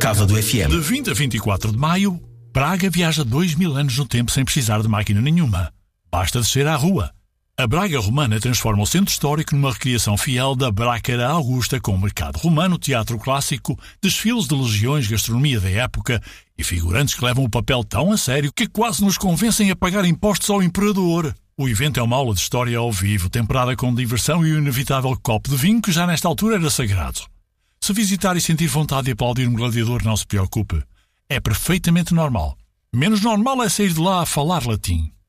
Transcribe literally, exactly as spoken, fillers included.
Cava do F M. De vinte a vinte e quatro de maio, Braga viaja dois mil anos no tempo sem precisar de máquina nenhuma. Basta descer à rua. A Braga romana transforma o centro histórico numa recriação fiel da Brácara Augusta, com mercado romano, teatro clássico, desfiles de legiões, gastronomia da época e figurantes que levam o papel tão a sério que quase nos convencem a pagar impostos ao imperador. O evento é uma aula de história ao vivo, temperada com diversão e o inevitável copo de vinho que já nesta altura era sagrado. Se visitar e sentir vontade de aplaudir um gladiador, não se preocupe. É perfeitamente normal. Menos normal é sair de lá a falar latim.